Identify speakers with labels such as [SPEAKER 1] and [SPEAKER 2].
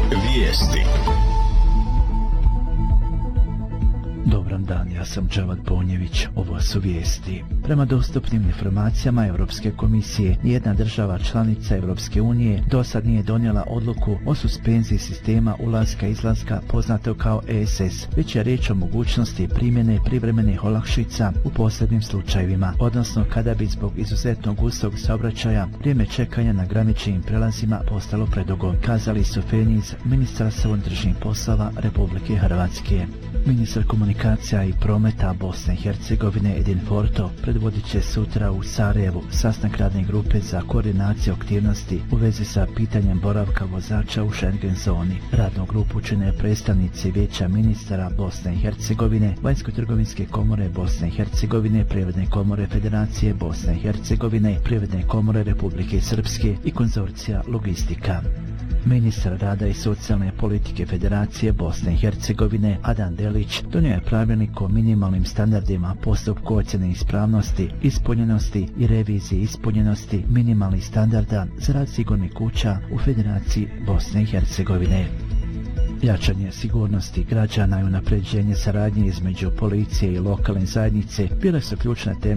[SPEAKER 1] Vijesti.
[SPEAKER 2] Dobran dan, ja sam Džavad Bonjević, ovo su vijesti. Prema dostupnim informacijama Europske komisije, nijedna država članica Europske unije dosad nije donijela odluku o suspenziji sistema ulaska-izlaska poznatog kao ESS, već je riječ o mogućnosti primjene privremenih olakšica u posebnim slučajevima, odnosno kada bi zbog izuzetno gustog saobraćaja vrijeme čekanja na graničnim prelazima postalo predugo, kazali su Feniz, ministarstva unutrašnjih poslova Republike Hrvatske. Ministar komunikacija i prometa Bosne i Hercegovine Edin Forto predvodit će sutra u Sarajevu sastanak radne grupe za koordinaciju aktivnosti u vezi sa pitanjem boravka vozača u Schengen zoni. Radnu grupu čine predstavnici Vijeća ministara Bosne i Hercegovine, Vanjsko-trgovinske komore Bosne i Hercegovine, Privredne komore Federacije Bosne i Hercegovine, Privredne komore Republike Srpske i konzorcija Logistika. Ministar rada i socijalne politike Federacije Bosne i Hercegovine Adan Delić donio je pravilnik o minimalnim standardima postupku ocjene ispravnosti, ispunjenosti i revizije ispunjenosti minimalnih standarda za rad sigurnih kuća u Federaciji Bosne i Hercegovine. Jačanje sigurnosti građana i unapređenje saradnje između policije i lokalne zajednice bile su ključne teme